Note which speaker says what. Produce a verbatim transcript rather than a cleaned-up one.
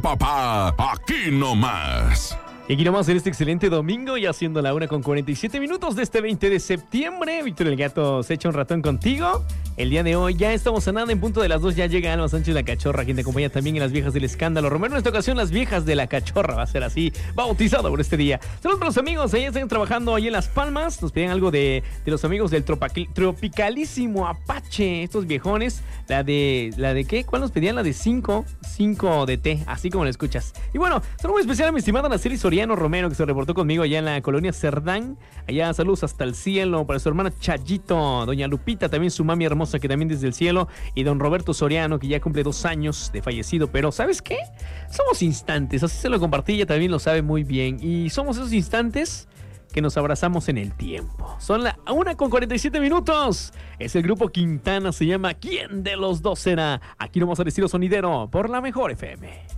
Speaker 1: papá, aquí nomás.
Speaker 2: Y aquí nomás en este excelente domingo, ya siendo la una con cuarenta y siete minutos de este veinte de septiembre. Víctor el Gato se echa un ratón contigo. El día de hoy ya estamos a nada, en punto de las dos ya llega Alma Sánchez la Cachorra, quien te acompaña también en Las Viejas del Escándalo. Romero, en esta ocasión Las Viejas de la Cachorra va a ser así, bautizado por este día. Saludos a los amigos, ahí están trabajando ahí en Las Palmas. Nos piden algo de, de los amigos del tropa- Tropicalísimo Apache, estos viejones. La de, ¿la de qué? ¿Cuál nos pedían? La de cinco, cinco de té, así como lo escuchas. Y bueno, saludo muy especial a mi estimada Naceli Soriano Romero, que se reportó conmigo allá en la colonia Cerdán. Allá saludos hasta el cielo para su hermana Chayito, doña Lupita, también su mami hermosa, que también desde el cielo, y don Roberto Soriano, que ya cumple dos años de fallecido. Pero ¿sabes qué? Somos instantes, así se lo compartí, ella también lo sabe muy bien. Y somos esos instantes que nos abrazamos en el tiempo. Son la una con cuarenta y siete minutos. Es el grupo Quintana, se llama ¿Quién de los dos será? Aquí nomás al estilo sonidero por la Mejor F M.